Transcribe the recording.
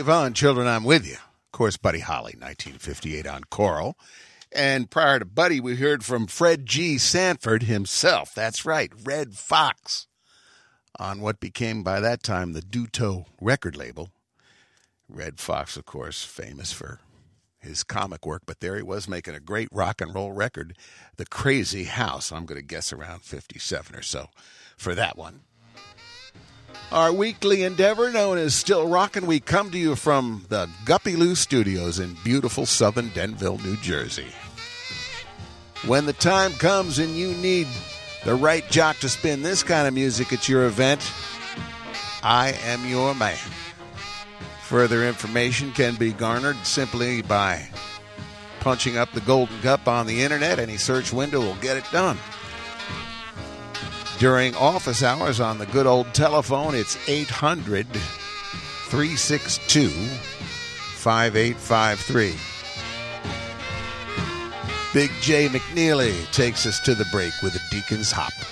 Dave on Children, I'm With You. Of course, Buddy Holly, 1958 on Coral. And prior to Buddy, we heard from Fred G. Sanford himself. That's right, Red Fox, on what became by that time the Duto record label. Red Fox, of course, famous for his comic work, but there he was making a great rock and roll record, The Crazy House. I'm going to guess around 57 or so for that one. Our weekly endeavor, known as Still Rockin', we come to you from the Guppy Lou Studios in beautiful southern Denville, New Jersey. When the time comes and you need the right jock to spin this kind of music at your event, I am your man. Further information can be garnered simply by punching up the Golden Cup on the internet. Any search window will get it done. During office hours on the good old telephone, it's 800-362-5853. Big J McNeely takes us to the break with a Deacon's Hop.